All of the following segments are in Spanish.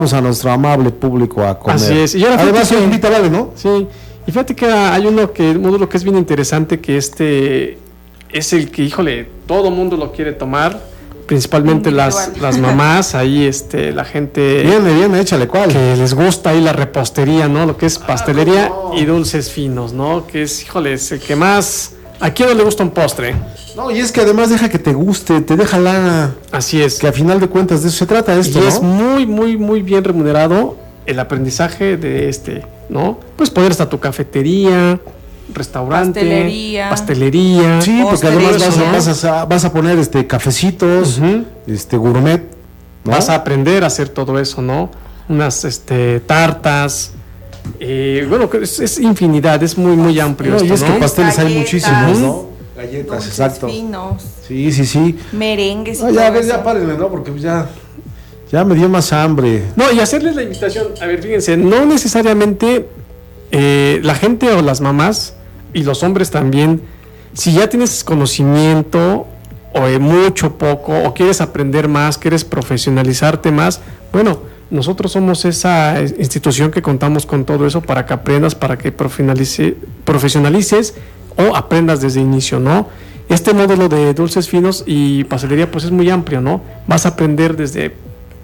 a nuestro amable público a comer. Así es. Y ahora además se invita, vale, ¿no? Sí. Y fíjate que hay un módulo que es bien interesante, que es el que, híjole, todo mundo lo quiere tomar, principalmente las mamás, ahí la gente... Viene, échale, ¿cuál? Que les gusta ahí la repostería, ¿no? Lo que es pastelería y dulces finos, ¿no? Que es, híjole, es el que más... ¿A quién no le gusta un postre? No, y es que además deja que te guste, te deja lana. Así es. Que a final de cuentas de eso se trata esto, y ¿no? es muy, muy, muy bien remunerado el aprendizaje de ¿no? Pues poder hasta tu cafetería, restaurante, pastelería. Sí, porque además vas a poner cafecitos, gourmet, ¿no? Vas a aprender a hacer todo eso, ¿no? Unas tartas. Bueno, es infinidad, es muy, muy amplio. No, y es que pasteles hay muchísimos, ¿no? Galletas, exacto. Finos. Sí. Merengues y todo ya, eso. Ya párenle, ¿no? Porque ya me dio más hambre. No, y hacerles la invitación, a ver, fíjense, no necesariamente la gente o las mamás y los hombres también, si ya tienes conocimiento o mucho, poco, o quieres aprender más, quieres profesionalizarte más, bueno, nosotros somos esa institución que contamos con todo eso para que aprendas, para que profesionalices o aprendas desde inicio, ¿no? Este módulo de dulces finos y pastelería pues es muy amplio, ¿no? Vas a aprender desde...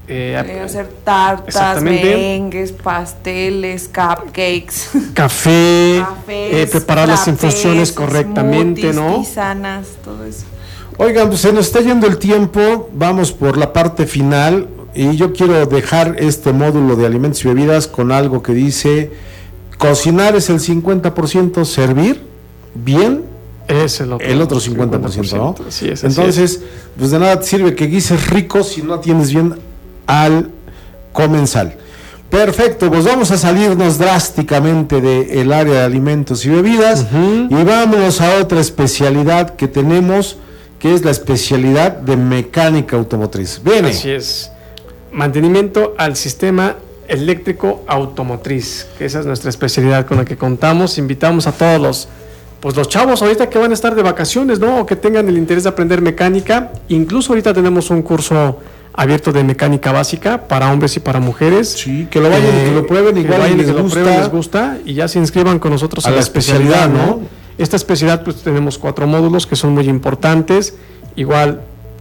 hacer tartas, merengues, pasteles, cupcakes, cafés, preparar las infusiones correctamente, smoothies, ¿no? tisanas, todo eso. Oigan, pues se nos está yendo el tiempo, vamos por la parte final y yo quiero dejar este módulo de alimentos y bebidas con algo que dice: cocinar es el 50%, servir bien es el otro 50%, ¿no? Así es, entonces, pues de nada te sirve que guises rico si no atiendes bien al comensal. Perfecto, pues vamos a salirnos drásticamente del área de alimentos y bebidas y vámonos a otra especialidad que tenemos, que es la especialidad de mecánica automotriz. Viene. Así es. Mantenimiento al sistema eléctrico automotriz, que esa es nuestra especialidad con la que contamos. Invitamos a todos los chavos ahorita que van a estar de vacaciones, ¿no? O que tengan el interés de aprender mecánica. Incluso ahorita tenemos un curso abierto de mecánica básica para hombres y para mujeres. Sí, que lo vayan y que lo prueben, igual les gusta y ya se inscriban con nosotros a la especialidad, ¿no? Esta especialidad pues tenemos 4 módulos que son muy importantes. Igual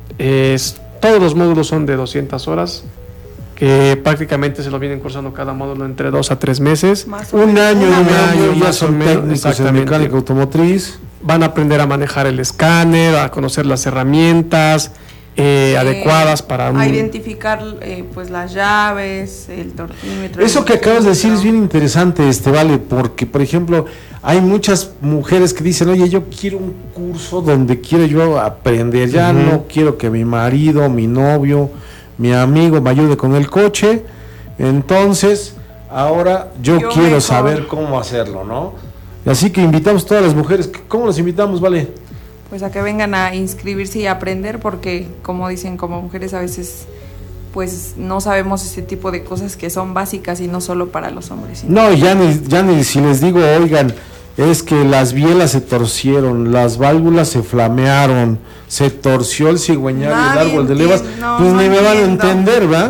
todos los módulos son de 200 horas, que prácticamente se lo vienen cursando cada módulo entre 2 a 3 meses. Un año ya son técnicos en mecánica automotriz. Van a aprender a manejar el escáner, a conocer las herramientas adecuadas para a identificar pues las llaves, el torquímetro. Eso que acabas de decir es bien interesante, Vale, porque por ejemplo hay muchas mujeres que dicen: oye, yo quiero un curso donde quiero yo aprender, ya no quiero que mi marido, mi novio, mi amigo me ayude con el coche, entonces ahora yo quiero saber cómo hacerlo, ¿no? Así que invitamos a todas las mujeres. ¿Cómo las invitamos, Vale? Pues a que vengan a inscribirse y a aprender, porque como dicen, como mujeres a veces pues no sabemos ese tipo de cosas que son básicas y no solo para los hombres. No, ya ni si les digo: oigan, es que las bielas se torcieron, las válvulas se flamearon, se torció el cigüeñal y el árbol de levas, pues ni me van a entender, ¿verdad?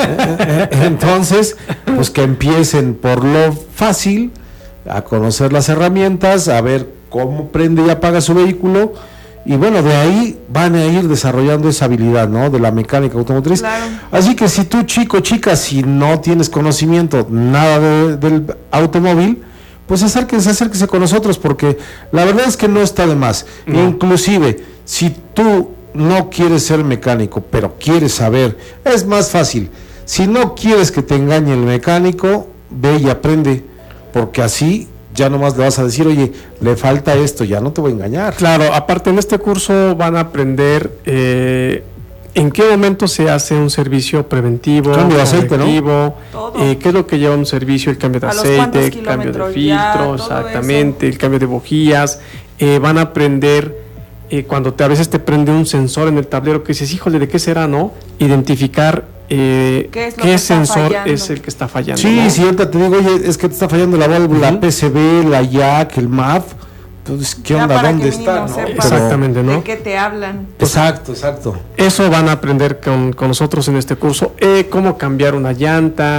Entonces, pues que empiecen por lo fácil, a conocer las herramientas, a ver cómo prende y apaga su vehículo, y bueno, de ahí van a ir desarrollando esa habilidad, ¿no? De la mecánica automotriz. Claro. Así que si tú, chica, si no tienes conocimiento nada del automóvil, pues acérquese con nosotros, porque la verdad es que no está de más. Inclusive, si tú no quieres ser mecánico, pero quieres saber, es más fácil. Si no quieres que te engañe el mecánico, ve y aprende, porque así ya nomás le vas a decir: oye, le falta esto, ya no te voy a engañar. Claro, aparte en este curso van a aprender en qué momento se hace un servicio preventivo, cambio de aceite, ¿no? Qué es lo que lleva un servicio, el cambio de aceite, el cambio de filtro, exactamente, el cambio de bujías. Van a aprender cuando a veces te prende un sensor en el tablero que dices: híjole, ¿de qué será, no? Identificar qué sensor es el que está fallando. Sí, ¿no? Si ahorita te digo: oye, es que te está fallando la válvula PCB, la jack, el MAF, Entonces, ¿qué onda? ¿Dónde está? ¿No? Exactamente, ¿no? ¿De qué te hablan? Exacto. Eso van a aprender con nosotros en este curso. Cómo cambiar una llanta,